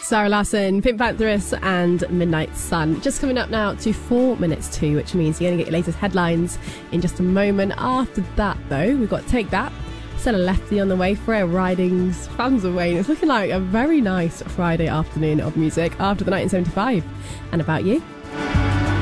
Sarah Larsson, Pink Pantheress and Midnight Sun. Just coming up now to 4 minutes to, which means you're going to get your latest headlines in just a moment. After that, though, we've got Take That, Stella Lefty on the way, Freya Ridings, Fans of Wayne. It's looking like a very nice Friday afternoon of music after the 1975. And About You.